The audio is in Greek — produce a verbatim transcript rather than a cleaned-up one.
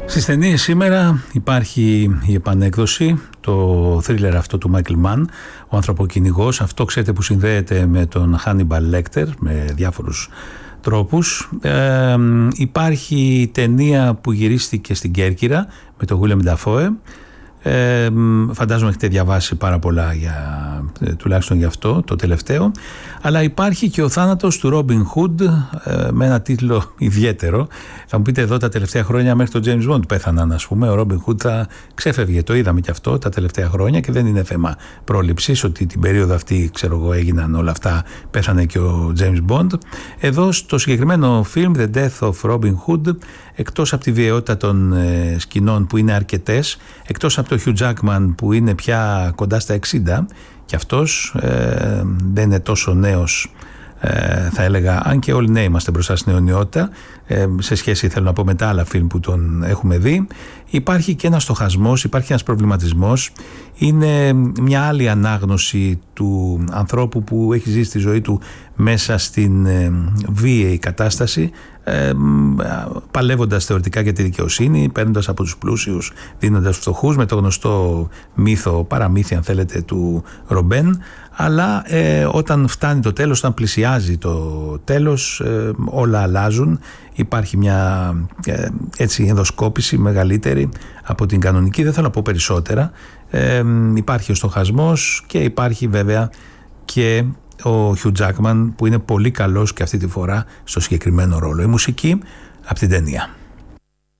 Στις ταινίες σήμερα υπάρχει η επανέκδοση, το θρίλερ αυτό του Μάικλ Μαν, ο ανθρωποκυνηγός, αυτό ξέρετε που συνδέεται με τον Hannibal Lecter με διάφορους τρόπους. Ε, υπάρχει ταινία που γυρίστηκε στην Κέρκυρα με τον Willem Dafoe. Ε, φαντάζομαι έχετε διαβάσει πάρα πολλά για, τουλάχιστον για αυτό το τελευταίο, αλλά υπάρχει και ο θάνατος του Robin Hood ε, με ένα τίτλο ιδιαίτερο. Θα μου πείτε εδώ τα τελευταία χρόνια μέχρι τον James Bond πέθαναν, ας πούμε, ο Robin Hood θα ξέφευγε, το είδαμε και αυτό τα τελευταία χρόνια και δεν είναι θέμα πρόληψης ότι την περίοδο αυτή, ξέρω εγώ, έγιναν όλα αυτά, πέθανε και ο James Bond. Εδώ στο συγκεκριμένο film The Death of Robin Hood, εκτός από τη βιαιότητα των ε, σκηνών που είναι αρκετές, εκτός από το Hugh Jackman που είναι πια κοντά στα εξήντα και αυτός ε, δεν είναι τόσο νέος, ε, θα έλεγα, αν και όλοι νέοι είμαστε μπροστά στην αιωνιότητα, ε, σε σχέση, θέλω να πω, με τα άλλα φιλμ που τον έχουμε δει. Υπάρχει και ένας στοχασμός, υπάρχει ένας προβληματισμός, είναι μια άλλη ανάγνωση του ανθρώπου που έχει ζήσει τη ζωή του μέσα στην ε, βίαιη κατάσταση, ε, παλεύοντας θεωρητικά για τη δικαιοσύνη, παίρνοντας από τους πλούσιους, δίνοντας στους φτωχούς, με το γνωστό μύθο, παραμύθι αν θέλετε, του Ρομπέν. Αλλά ε, όταν φτάνει το τέλος, όταν πλησιάζει το τέλος, ε, όλα αλλάζουν. Υπάρχει μια ε, έτσι ενδοσκόπηση μεγαλύτερη από την κανονική, δεν θέλω να πω περισσότερα. Ε, υπάρχει ο στοχασμός και υπάρχει βέβαια και ο Hugh Jackman που είναι πολύ καλός και αυτή τη φορά στο συγκεκριμένο ρόλο. Η μουσική από την ταινία.